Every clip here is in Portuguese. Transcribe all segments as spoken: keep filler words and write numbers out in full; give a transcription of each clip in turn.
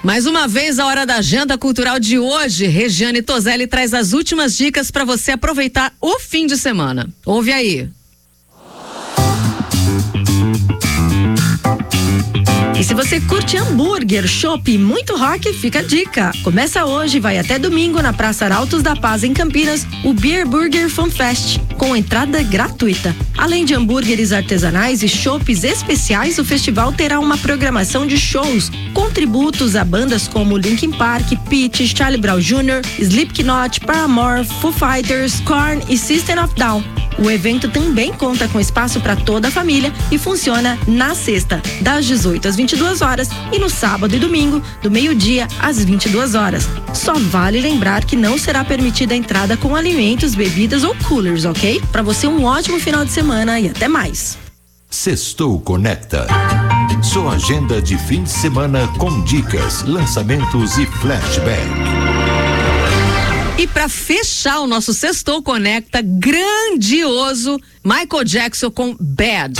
Mais uma vez, a hora da agenda cultural de hoje. Regiane Toselli traz as últimas dicas para você aproveitar o fim de semana. Ouve aí. E se você curte hambúrguer, chopp e muito rock, fica a dica. Começa hoje e vai até domingo na Praça Arautos da Paz, em Campinas, o Beer Burger Fan Fest, com entrada gratuita. Além de hambúrgueres artesanais e chopps especiais, o festival terá uma programação de shows com tributos a bandas como Linkin Park, Pitty, Charlie Brown Júnior, Slipknot, Paramore, Foo Fighters, Korn e System of a Down. O evento também conta com espaço para toda a família e funciona na sexta, das dezoito às vinte e duas horas, e no sábado e domingo, do meio-dia às vinte e duas horas. Só vale lembrar que não será permitida a entrada com alimentos, bebidas ou coolers, ok? Para você, um ótimo final de semana e até mais. Sextou Conecta. Sua agenda de fim de semana com dicas, lançamentos e flashback. E para fechar o nosso Sextou Conecta grandioso, Michael Jackson com Bad.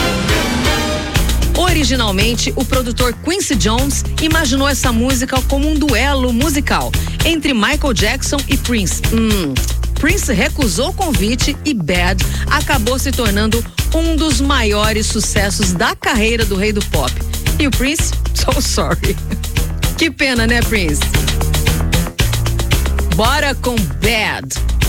Originalmente, o produtor Quincy Jones imaginou essa música como um duelo musical entre Michael Jackson e Prince. Hum, Prince recusou o convite e Bad acabou se tornando um dos maiores sucessos da carreira do rei do pop. E o Prince? So sorry. Que pena, né, Prince? Bora com Bad.